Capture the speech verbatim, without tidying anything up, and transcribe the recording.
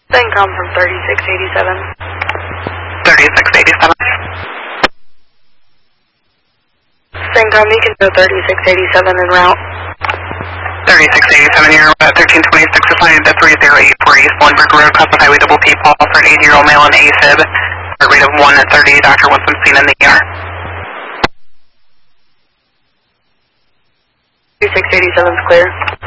Sencom from thirty-six eighty-seven. thirty-six eighty-seven. Sencom, you can go thirty-six eighty-seven en route. thirty-six eighty-seven, you're at thirteen twenty-six, assigned to three zero eight four East Lindbergh Road, Costa Highway double P, Paul for an eighty-year-old male in AFib. Heart rate of one at thirty, doctor wants him seen in the E R. thirty-six eighty-seven is clear.